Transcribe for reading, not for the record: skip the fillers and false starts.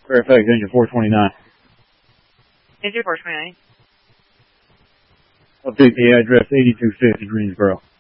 Fairfax engine 429. Engine 429. Update the address 8250 Greensboro.